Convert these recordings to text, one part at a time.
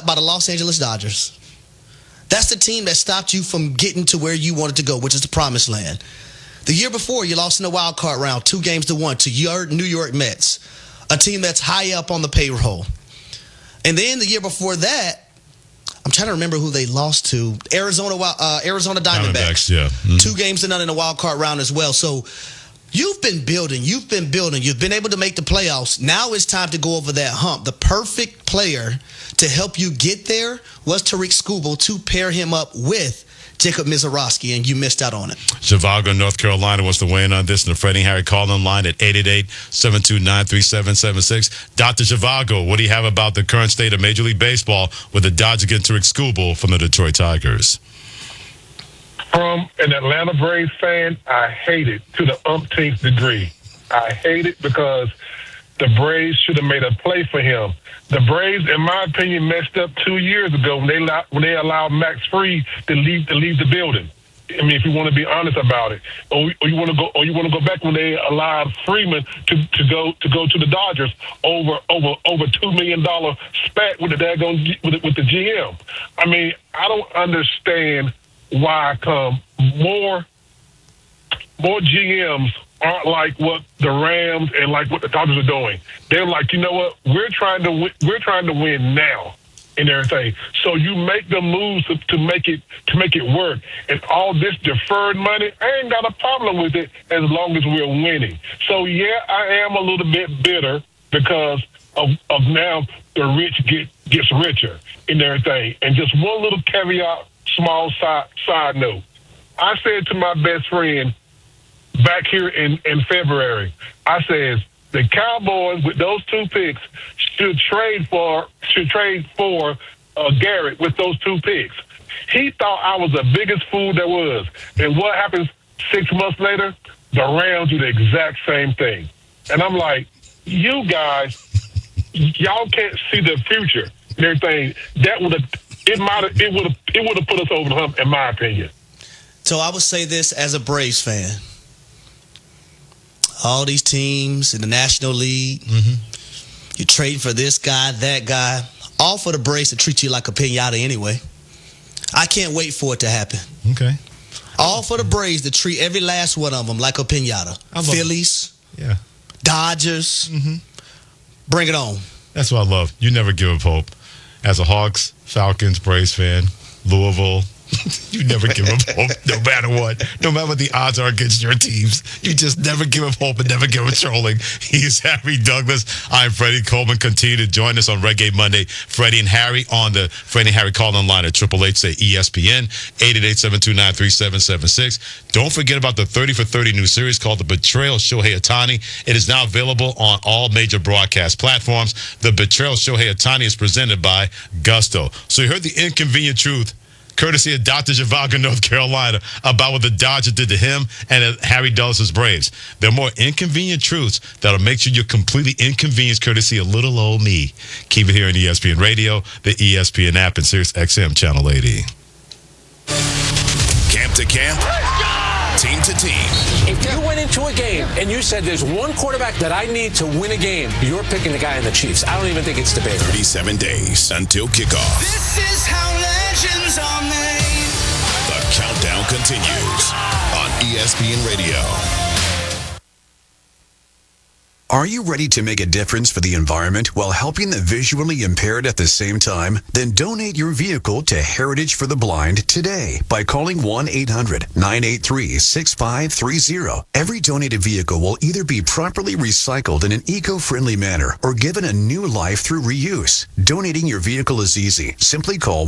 up by the Los Angeles Dodgers. That's the team that stopped you from getting to where you wanted to go, which is the promised land. The year before, you lost in the wild card round 2-1 to your New York Mets, a team that's high up on the payroll. And then the year before that, I'm trying to remember who they lost to. Arizona Diamondbacks. Yeah. Mm-hmm. 2-0 in the wild card round as well. So you've been building. You've been able to make the playoffs. Now it's time to go over that hump. The perfect player to help you get there was Tarik Skubal, to pair him up with Jacob Misiorowski, and you missed out on it. Zhivago, North Carolina, wants to weigh in on this in the Freddie Harry call-in line at 888-729-3776. Dr. Zhivago, what do you have about the current state of Major League Baseball with the Dodgers getting Tarik Skubal from the Detroit Tigers? From an Atlanta Braves fan, I hate it to the umpteenth degree. I hate it because the Braves should have made a play for him. The Braves, in my opinion, messed up 2 years ago when they allowed Max Fried to leave the building. I mean, if you want to be honest about it, or you want to go back when they allowed Freeman to go to the Dodgers over $2 million spat with the with the GM. I mean, I don't understand why more GMs aren't like what the Rams and like what the Dodgers are doing. They're like, you know what? We're trying to win now and everything. So you make the moves to make it work. And all this deferred money, I ain't got a problem with it as long as we're winning. So yeah, I am a little bit bitter because of now the rich gets richer and everything. And just one little caveat, small side note. I said to my best friend back here in February, I said the Cowboys with those 2 picks should trade for Garrett with those 2 picks. He thought I was the biggest fool there was. And what happens 6 months later? The Rams do the exact same thing. And I'm like, you guys, y'all can't see the future and everything. It would have put us over the hump, in my opinion. So I would say this as a Braves fan. All these teams in the National League, you're trading for this guy, that guy, all for the Braves to treat you like a piñata anyway. I can't wait for it to happen. Okay. All for the Braves to treat every last one of them like a piñata. Phillies, Dodgers, bring it on. That's what I love. You never give up hope. As a Hawks, Falcons, Braves fan, Louisville, you never give up hope, no matter what. No matter what the odds are against your teams. You just never give up hope and never give up trolling. He's Harry Douglas. I'm Freddie Coleman. Continue to join us on Reggae Monday. Freddie and Harry on the Freddie and Harry call-in line at 888-ESPN, 888-729-3776. Don't forget about the 30 for 30 new series called The Betrayal of Shohei Ohtani. It is now available on all major broadcast platforms. The Betrayal of Shohei Ohtani is presented by Gusto. So you heard the inconvenient truth, courtesy of Dr. Zhivago, North Carolina, about what the Dodgers did to him and Harry Douglas' Braves. There are more inconvenient truths that'll make sure you're completely inconvenienced, courtesy of little old me. Keep it here on ESPN Radio, the ESPN app, and Sirius XM Channel 80. Camp to camp, team to team. If you went into a game and you said there's one quarterback that I need to win a game, you're picking the guy in the Chiefs. I don't even think it's debatable. 37 days until kickoff. This is how legends are made. The countdown continues on ESPN Radio. Are you ready to make a difference for the environment while helping the visually impaired at the same time? Then donate your vehicle to Heritage for the Blind today by calling 1-800-983-6530. Every donated vehicle will either be properly recycled in an eco-friendly manner or given a new life through reuse. Donating your vehicle is easy. Simply call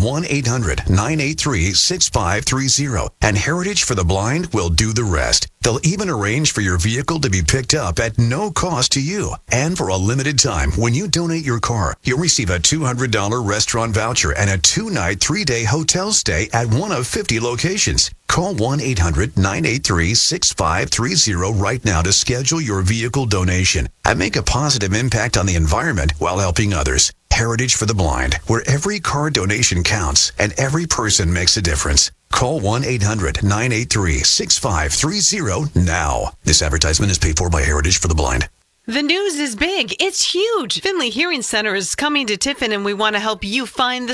1-800-983-6530 and Heritage for the Blind will do the rest. They'll even arrange for your vehicle to be picked up at no cost to you. And for a limited time, when you donate your car, you'll receive a $200 restaurant voucher and a 2-night, 3-day hotel stay at one of 50 locations. Call 1-800-983-6530 right now to schedule your vehicle donation and make a positive impact on the environment while helping others. Heritage for the Blind, where every car donation counts and every person makes a difference. Call 1-800-983-6530 now. This advertisement is paid for by Heritage for the Blind. The news is big. It's huge. Finley Hearing Center is coming to Tiffin, and we want to help you find the